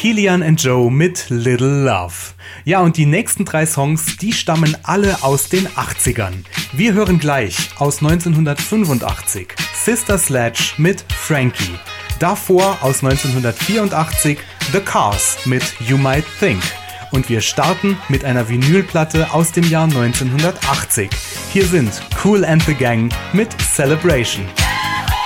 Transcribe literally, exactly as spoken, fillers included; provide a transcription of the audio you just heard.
Kilian and Joe mit Little Love. Ja, und die nächsten drei Songs, die stammen alle aus den achtzigern. Wir hören gleich aus neunzehnhundertfünfundachtzig Sister Sledge mit Frankie. Davor aus neunzehnhundertvierundachtzig The Cars mit You Might Think. Und wir starten mit einer Vinylplatte aus dem Jahr neunzehnhundertachtzig. Hier sind Kool and the Gang mit Celebration.